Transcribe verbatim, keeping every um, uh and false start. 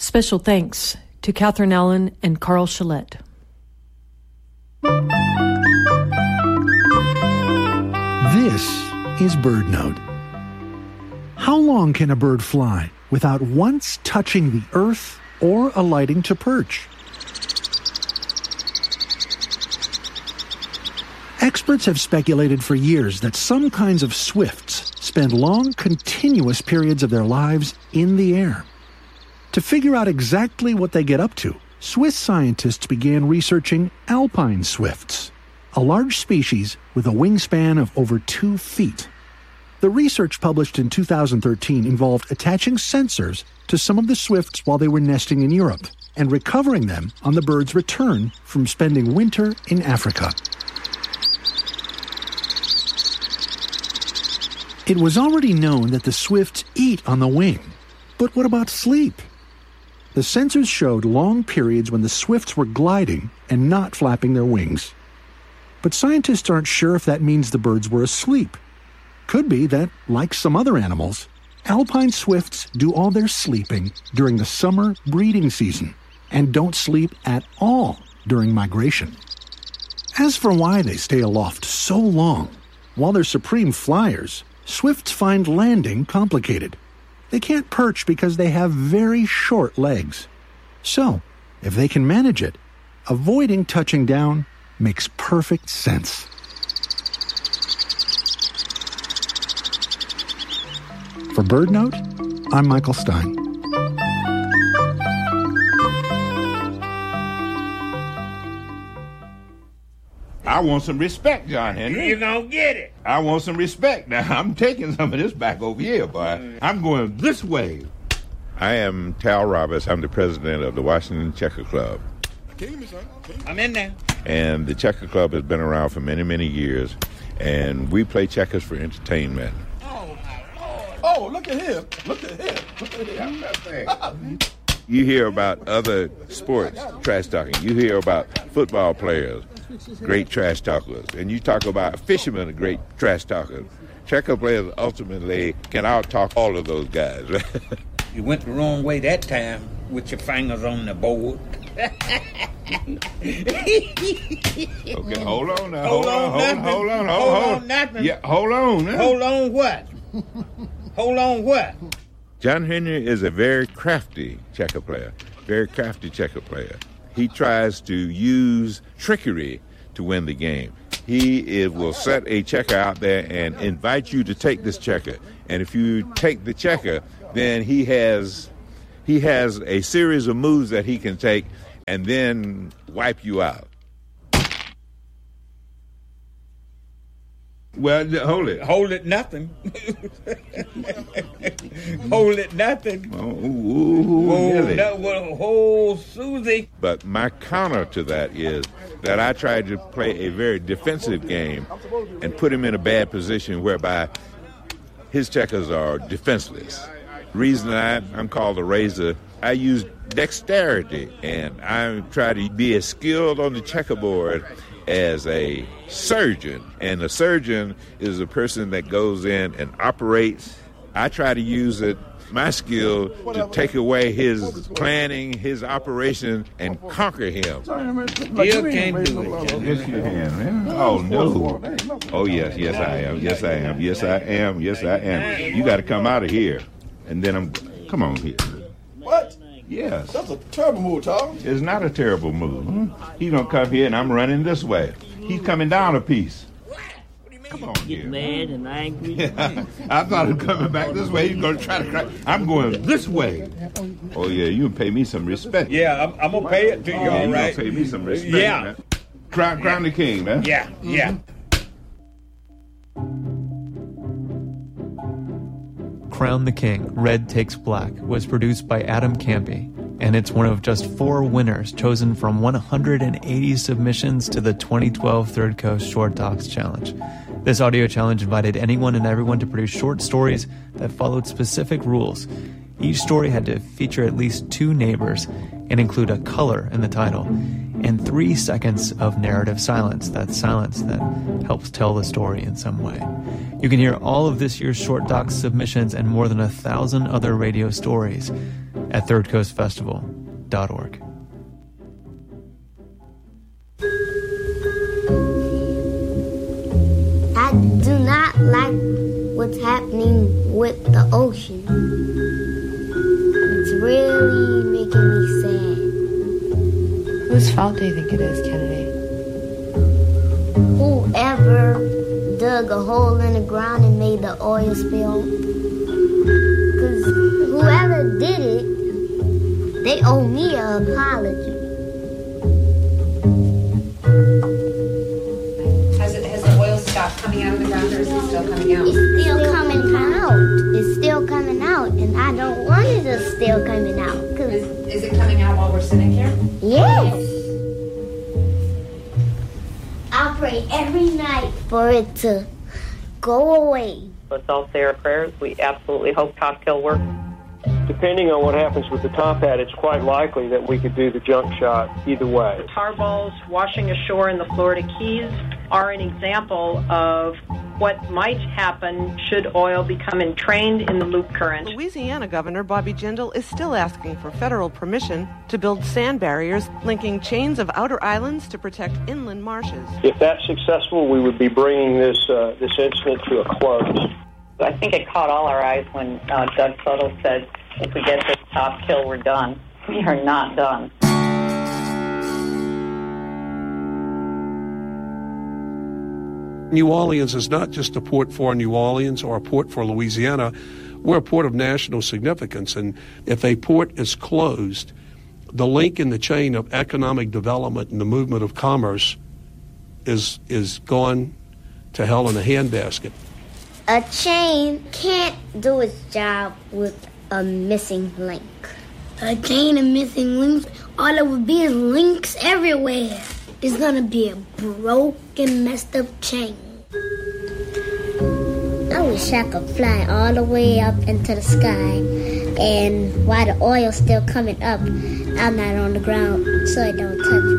Special thanks to Catherine Allen and Carl Shillette. This is BirdNote. How long can a bird fly without once touching the earth or alighting to perch? Experts have speculated for years that some kinds of swifts spend long, continuous periods of their lives in the air. To figure out exactly what they get up to, Swiss scientists began researching alpine swifts, a large species with a wingspan of over two feet. The research published in two thousand thirteen involved attaching sensors to some of the swifts while they were nesting in Europe and recovering them on the bird's return from spending winter in Africa. It was already known that the swifts eat on the wing, but what about sleep? The sensors showed long periods when the swifts were gliding and not flapping their wings. But scientists aren't sure if that means the birds were asleep. Could be that, like some other animals, alpine swifts do all their sleeping during the summer breeding season and don't sleep at all during migration. As for why they stay aloft so long, while they're supreme flyers, swifts find landing complicated. They can't perch because they have very short legs. So, if they can manage it, avoiding touching down makes perfect sense. For BirdNote, I'm Michael Stein. I want some respect, John Henry. You're gonna get it. I want some respect. Now, I'm taking some of this back over here, boy. I'm going this way. I am Tal Roberts. I'm the president of the Washington Checker Club. I'm in there. And the Checker Club has been around for many, many years, and we play checkers for entertainment. Oh, my Lord. Oh, look at him. Look at him. Look at him. That thing. You hear about other sports, trash talking. You hear about football players, great trash talkers. And you talk about fishermen, great trash talkers. Checker players ultimately can out-talk all of those guys. You went the wrong way that time with your fingers on the board. Okay, hold on now. Hold, hold on, on, hold on, hold on, hold, hold hold on, nothing. Yeah, hold on. Huh? Hold on what? Hold on what? John Henry is a very crafty checker player, very crafty checker player. He tries to use trickery to win the game. He is, will set a checker out there and invite you to take this checker. And if you take the checker, then he has he has a series of moves that he can take and then wipe you out. Well, hold it. Hold it nothing. Hold it nothing. Oh, ooh, oh, that was whole Susie. But my counter to that is that I tried to play a very defensive game and put him in a bad position whereby his checkers are defenseless. Reason I, I'm called a razor, I use dexterity, and I try to be as skilled on the checkerboard as a surgeon. And a surgeon is a person that goes in and operates. I try to use it, my skill, to take away his planning, his operation, and conquer him. You can't do it. Yes, you can, man. Oh, no. Oh, yes, yes, I am. Yes, I am. Yes, I am. Yes, I am. You got to come out of here. And then I'm, come on here. What? Yes. That's a terrible move, Tom. It's not a terrible move. He's going to come here, and I'm running this way. He's coming down a piece. Come on Get here. mad and angry. Yeah. I thought he was coming back this way. He's going to try to cry. I'm going this way. Oh, yeah, you pay me some respect. Yeah, I'm, I'm going to pay it to you, Yeah, all you right. going to pay me some respect. Yeah. Man. Crown, crown the king, man. Yeah, yeah. Crown the King, Red Takes Black was produced by Adam Campy, and it's one of just four winners chosen from one hundred eighty submissions to the twenty twelve Third Coast Short Docs Challenge. This audio challenge invited anyone and everyone to produce short stories that followed specific rules. Each story had to feature at least two neighbors and include a color in the title, and three seconds of narrative silence, that silence that helps tell the story in some way. You can hear all of this year's Short Docs submissions and more than a thousand other radio stories at third coast festival dot org. I do not like what's happening with the ocean. It's really making me sad. Whose fault do you think it is, Kennedy? Whoever dug a hole in the ground and made the oil spill. Because whoever did it, they owe me an apology. Has it, has the oil stopped coming out of the ground, or is it still coming out? It's still coming out. It's still coming out, and I don't want it to still coming out. Cause Is, is it coming out while we're sitting here? yes. I pray every night for it to go away. Let's all say our prayers. We absolutely hope Top Kill works. Depending on what happens with the top hat, it's quite likely that we could do the junk shot either way. Tar balls washing ashore in the Florida Keys are an example of what might happen should oil become entrained in the loop current. Louisiana Governor Bobby Jindal is still asking for federal permission to build sand barriers linking chains of outer islands to protect inland marshes. If that's successful, we would be bringing this uh, this incident to a close. I think it caught all our eyes when uh, Doug Suttle said, if we get this Top Kill, we're done. We are not done. New Orleans is not just a port for New Orleans or a port for Louisiana. We're a port of national significance, and if a port is closed, the link in the chain of economic development and the movement of commerce is is gone to hell in a handbasket. A chain can't do its job with a missing link. A chain of missing links, all it would be is links everywhere. It's gonna be a broken, messed up chain. I wish I could fly all the way up into the sky, and while the oil's still coming up, I'm not on the ground, so it don't touch me.